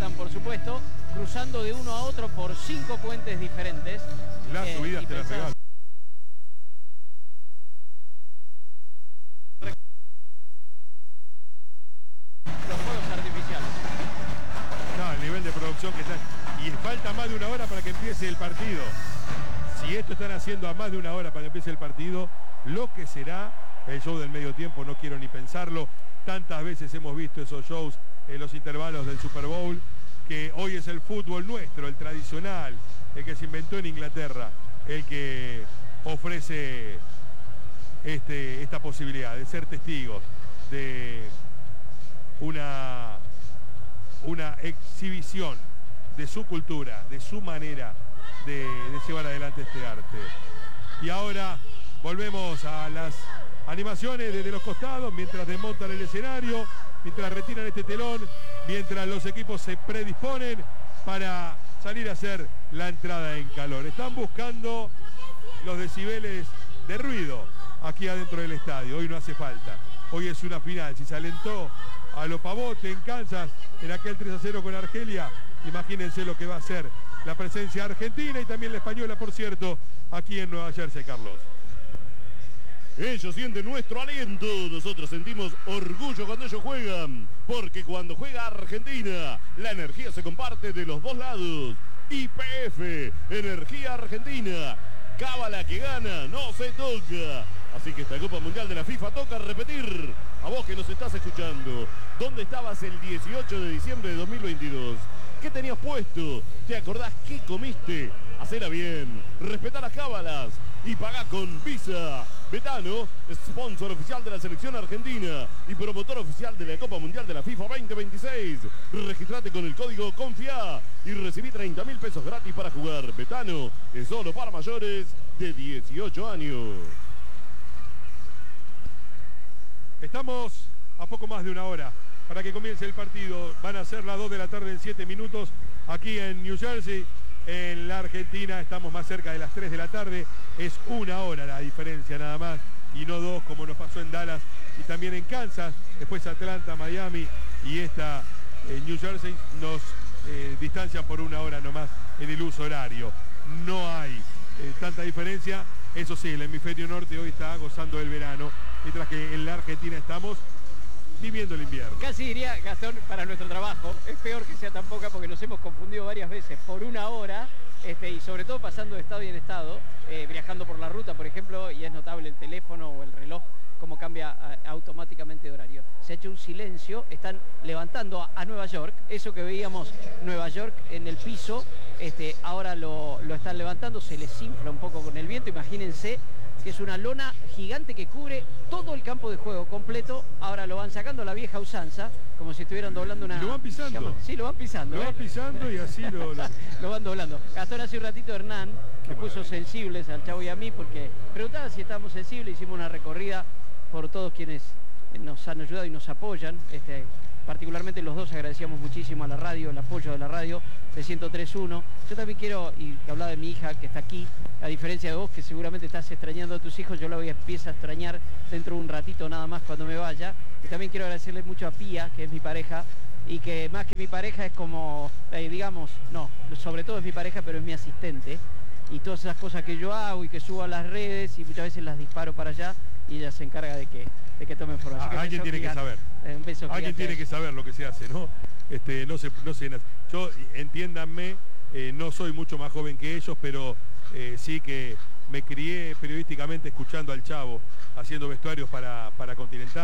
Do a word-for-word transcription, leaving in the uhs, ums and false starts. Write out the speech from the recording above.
Manhattan, por supuesto, cruzando de uno a otro por cinco puentes diferentes. Las eh, subidas te las regalo. Los fuegos artificiales. No, el nivel de producción que está... Y falta más de una hora para que empiece el partido. Si esto están haciendo a más de una hora para que empiece el partido, lo que será el show del medio tiempo, no quiero ni pensarlo. Tantas veces hemos visto esos shows en los intervalos del Super Bowl, que hoy es el fútbol nuestro, el tradicional, el que se inventó en Inglaterra, el que ofrece este, esta posibilidad de ser testigos de una, una exhibición de su cultura, de su manera de, de llevar adelante este arte. Y ahora volvemos a las animaciones desde los costados, mientras desmontan el escenario, mientras retiran este telón, mientras los equipos se predisponen para salir a hacer la entrada en calor. Están buscando los decibeles de ruido aquí adentro del estadio. Hoy no hace falta. Hoy es una final. Si se alentó a lo pavote en Kansas en aquel tres a cero con Argelia, imagínense lo que va a ser la presencia argentina y también la española, por cierto, aquí en Nueva Jersey, Carlos. Ellos sienten nuestro aliento, nosotros sentimos orgullo cuando ellos juegan, porque cuando juega Argentina, la energía se comparte de los dos lados. Y P F, Energía Argentina, cábala que gana, no se toca. Así que esta Copa Mundial de la FIFA toca repetir. A vos que nos estás escuchando, ¿dónde estabas el dieciocho de diciembre de dos mil veintidós? ¿Qué tenías puesto? ¿Te acordás qué comiste? Hacela bien, respetá las cábalas y pagá con Visa. Betano, sponsor oficial de la selección argentina y promotor oficial de la Copa Mundial de la FIFA veinte veintiséis. Registrate con el código CONFIA y recibí treinta mil pesos gratis para jugar. Betano es solo para mayores de dieciocho años. Estamos a poco más de una hora para que comience el partido. Van a ser las dos de la tarde en siete minutos aquí en New Jersey. En la Argentina estamos más cerca de las tres de la tarde. Es una hora la diferencia nada más y no dos como nos pasó en Dallas y también en Kansas. Después Atlanta, Miami y esta eh, New Jersey nos eh, distancian por una hora nomás en el uso horario. No hay eh, tanta diferencia. Eso sí, el hemisferio norte hoy está gozando del verano, mientras que en la Argentina estamos viviendo el invierno. Casi diría, Gastón, para nuestro trabajo, es peor que sea tan poca porque nos hemos confundido varias veces por una hora, este, y sobre todo pasando de estado y en estado, eh, viajando por la ruta, por ejemplo, y es notable el teléfono o el reloj, cómo cambia a, automáticamente de horario. Se ha hecho un silencio, están levantando a, a Nueva York, eso que veíamos Nueva York en el piso, este, ahora lo, lo están levantando, se les infla un poco con el viento, imagínense que es una lona gigante que cubre todo el campo de juego completo. Ahora lo van sacando a la vieja usanza, como si estuvieran doblando una... Lo van pisando. Llama. Sí, lo van pisando. Lo ¿eh? van pisando y así lo... Lo, lo van doblando. Gastón, hace un ratito Hernán nos puso sensibles al Chavo y a mí porque preguntaba si estábamos sensibles. Hicimos una recorrida por todos quienes nos han ayudado y nos apoyan. Este, particularmente los dos agradecíamos muchísimo a la radio, el apoyo de la radio de ciento tres punto uno. Yo también quiero, y que hablaba de mi hija que está aquí, a diferencia de vos que seguramente estás extrañando a tus hijos, yo la voy a empezar a extrañar dentro de un ratito nada más cuando me vaya. Y también quiero agradecerle mucho a Pía, que es mi pareja, y que más que mi pareja es como, eh, digamos, no, sobre todo es mi pareja, pero es mi asistente. Y todas esas cosas que yo hago y que subo a las redes y muchas veces las disparo para allá y ella se encarga de que, de que tome información. Ah, alguien tiene gigante. que saber. Eh, un beso alguien tiene que saber lo que se hace, ¿no? Este, no se, no se, yo, entiéndanme, eh, no soy mucho más joven que ellos, pero eh, sí que me crié periodísticamente escuchando al Chavo, haciendo vestuarios para, para Continental.